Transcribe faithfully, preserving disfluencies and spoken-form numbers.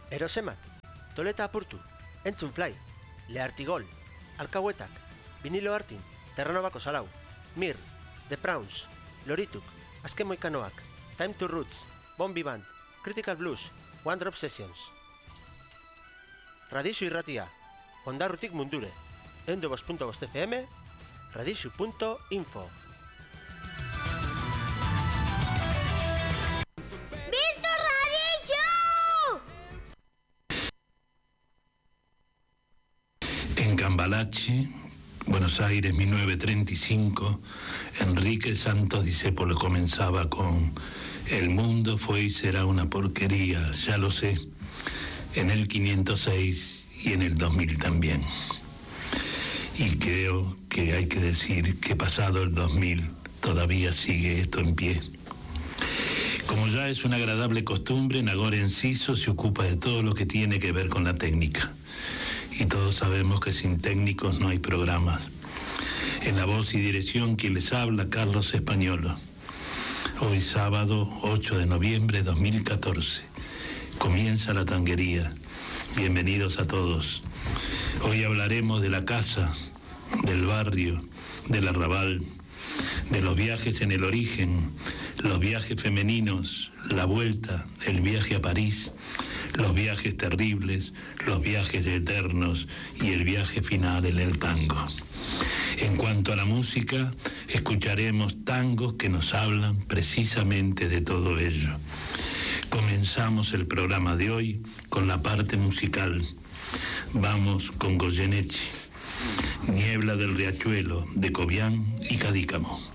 Erosemak, toleta apurtu, entzun fly, lehartigol, alkauetak, vinilo hartin, terranobako salau, mir, The Prawns, lorituk, azken moikanoak, Time to Roots, Bombi Band, Critical Blues, One Drop Sessions. Radixu irratia, ondarrutik mundure, ehun bost puntu bost F M, radixu puntu info. En Cambalache, Buenos Aires, mil novecientos treinta y cinco, Enrique Santos Discépolo comenzaba con "El mundo fue y será una porquería, ya lo sé", en el quinientos seis y en el dos mil también. Y creo que hay que decir que pasado el dos mil todavía sigue esto en pie. Como ya es una agradable costumbre, Nagore Enciso se ocupa de todo lo que tiene que ver con la técnica. Y todos sabemos que sin técnicos no hay programas. En la voz y dirección quien les habla, Carlos Españolo. Hoy sábado ocho de noviembre de dos mil catorce. Comienza la tanguería. Bienvenidos a todos. Hoy hablaremos de la casa, del barrio, del arrabal, de los viajes en el origen, los viajes femeninos, la vuelta, el viaje a París, los viajes terribles, los viajes eternos y el viaje final en el tango. En cuanto a la música, escucharemos tangos que nos hablan precisamente de todo ello. Comenzamos el programa de hoy con la parte musical. Vamos con Goyeneche, Niebla del Riachuelo, de Cobián y Cadícamo.